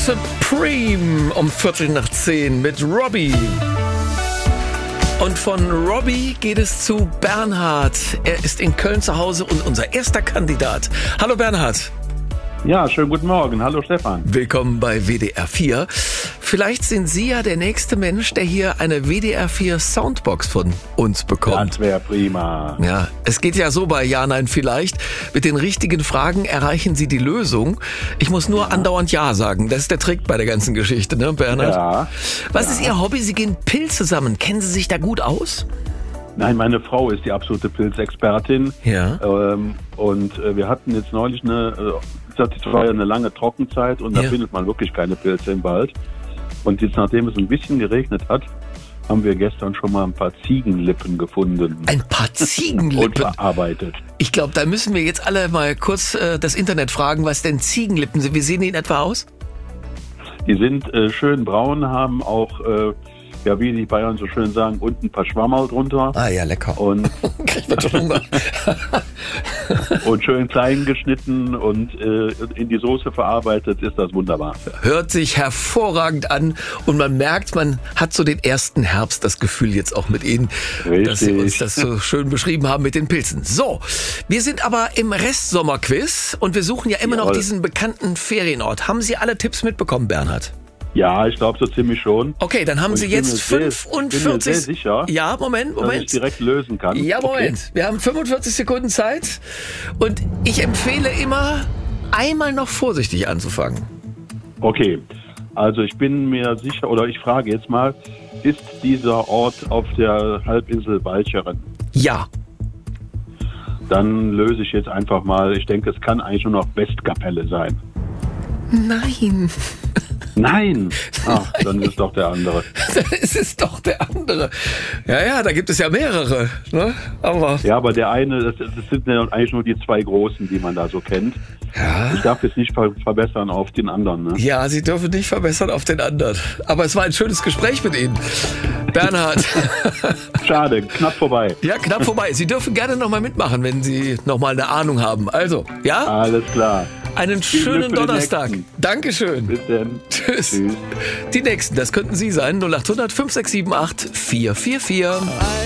Supreme um 10:15 mit Robbie. Und von Robbie geht es zu Bernhard. Er ist in Köln zu Hause und unser erster Kandidat. Hallo Bernhard. Ja, schönen guten Morgen. Hallo Stefan. Willkommen bei WDR 4. Vielleicht sind Sie ja der nächste Mensch, der hier eine WDR 4 Soundbox von uns bekommt. Das wäre prima. Ja, es geht ja so bei Ja, Nein, Vielleicht. Mit den richtigen Fragen erreichen Sie die Lösung. Ich muss nur andauernd Ja sagen. Das ist der Trick bei der ganzen Geschichte, ne, Bernhard? Ja. Was ist Ihr Hobby? Sie gehen Pilze sammeln. Kennen Sie sich da gut aus? Nein, meine Frau ist die absolute Pilzexpertin. Ja. Und wir hatten jetzt neulich das war ja eine lange Trockenzeit und da findet man wirklich keine Pilze im Wald. Und jetzt, nachdem es ein bisschen geregnet hat, haben wir gestern schon mal ein paar Ziegenlippen gefunden. Ein paar Ziegenlippen? Und verarbeitet. Ich glaube, da müssen wir jetzt alle mal kurz das Internet fragen, was denn Ziegenlippen sind. Wie sehen die in etwa aus? Die sind schön braun, haben auch, wie die Bayern so schön sagen, unten ein paar Schwammerl drunter. Ah ja, lecker. Und kriegt man schon Hunger. Und schön klein geschnitten und in die Soße verarbeitet, ist das wunderbar. Hört sich hervorragend an und man merkt, man hat so den ersten Herbst, das Gefühl jetzt auch mit Ihnen, dass Sie uns das so schön beschrieben haben mit den Pilzen. So, wir sind aber im Restsommerquiz und wir suchen ja immer noch diesen bekannten Ferienort. Haben Sie alle Tipps mitbekommen, Bernhard? Ja, ich glaube so ziemlich schon. Okay, dann haben Sie jetzt 45... Ich bin mir sehr sicher, ja, Moment. dass ich direkt lösen kann. Ja, Moment. Okay. Wir haben 45 Sekunden Zeit und ich empfehle immer, einmal noch vorsichtig anzufangen. Okay, also ich bin mir sicher, oder ich frage jetzt mal, ist dieser Ort auf der Halbinsel Walcheren? Ja. Dann löse ich jetzt einfach mal, ich denke, es kann eigentlich nur noch Westkapelle sein. Nein. Nein! Ach, dann ist es doch der andere. Dann ist es doch der andere. Ja, da gibt es ja mehrere. Ne? Aber der eine, das sind ja eigentlich nur die zwei großen, die man da so kennt. Ja. Ich darf jetzt nicht verbessern auf den anderen. Ne? Ja, Sie dürfen nicht verbessern auf den anderen. Aber es war ein schönes Gespräch mit Ihnen. Bernhard. Schade, knapp vorbei. Ja, knapp vorbei. Sie dürfen gerne nochmal mitmachen, wenn Sie nochmal eine Ahnung haben. Also, ja? Alles klar. Einen schönen Donnerstag. Dankeschön. Bis dann. Tschüss. Die nächsten, das könnten Sie sein. 0800 5678 444.